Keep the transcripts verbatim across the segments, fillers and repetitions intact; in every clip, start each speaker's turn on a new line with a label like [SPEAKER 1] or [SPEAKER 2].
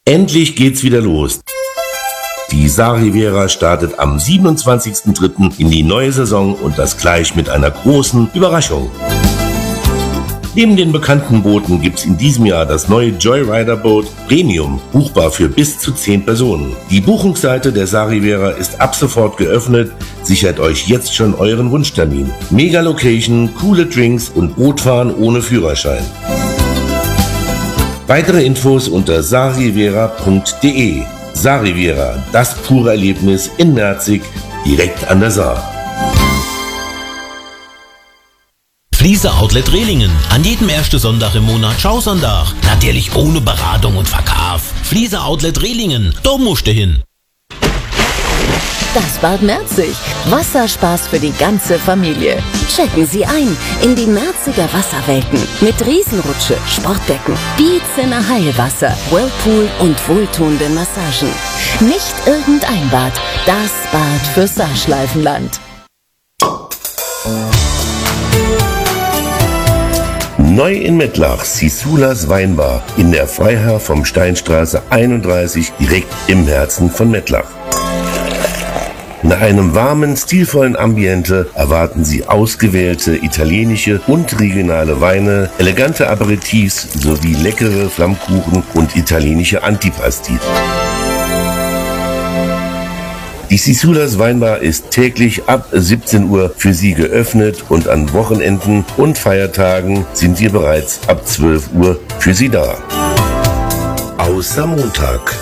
[SPEAKER 1] Endlich geht's wieder los. Die Saar Riviera startet am siebenundzwanzigsten dritten in die neue Saison und das gleich mit einer großen Überraschung. Neben den bekannten Booten gibt's in diesem Jahr das neue Joyrider Boot Premium, buchbar für bis zu zehn Personen. Die Buchungsseite der Saar Riviera ist ab sofort geöffnet. Sichert euch jetzt schon euren Wunschtermin. Mega Location, coole Drinks und Bootfahren ohne Führerschein. Weitere Infos unter saarriviera punkt de. Saar Riviera, das pure Erlebnis in Merzig, direkt an der Saar.
[SPEAKER 2] Fliese Outlet Rehlingen. An jedem ersten Sonntag im Monat Schausonntag. Natürlich ohne Beratung und Verkauf. Fliese Outlet Rehlingen. Da musst du hin.
[SPEAKER 3] Das Bad Merzig. Wasserspaß für die ganze Familie. Checken Sie ein in die Merziger Wasserwelten mit Riesenrutsche, Sportdecken, Bieziner Heilwasser, Whirlpool und wohltuenden Massagen. Nicht irgendein Bad, das Bad für Saarschleifenland.
[SPEAKER 1] Neu in Mettlach, Sisulas Weinbar in der Freiherr vom Steinstraße einunddreißig, direkt im Herzen von Mettlach. In einem warmen, stilvollen Ambiente erwarten Sie ausgewählte italienische und regionale Weine, elegante Aperitifs sowie leckere Flammkuchen und italienische Antipasti. Die Sisulas Weinbar ist täglich ab siebzehn Uhr für Sie geöffnet und an Wochenenden und Feiertagen sind wir bereits ab zwölf Uhr für Sie da. Außer Montag.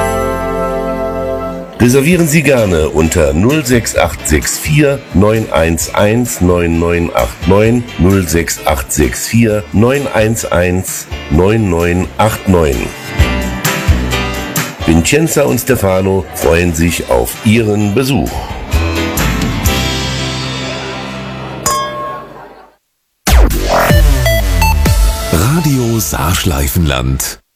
[SPEAKER 1] Reservieren Sie gerne unter null sechs acht sechs vier neun eins eins neun neun acht neun, null sechs acht sechs vier neun eins eins neun neun acht neun. Vincenza und Stefano freuen sich auf Ihren Besuch.
[SPEAKER 4] Radio Saarschleifenland.